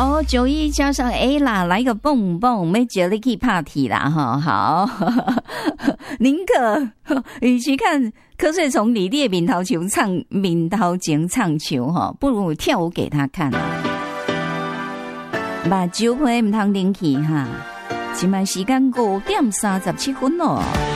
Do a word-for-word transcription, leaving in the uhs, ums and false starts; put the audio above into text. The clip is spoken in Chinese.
哦，九一加上 A 啦，来个蹦蹦，没觉得可以 party 啦哈。好，宁可与其看瞌睡虫里列面头球唱面头前唱球哈，不如跳舞给他看啊。目睭花唔通冷去哈，现在时间五点三十七分咯。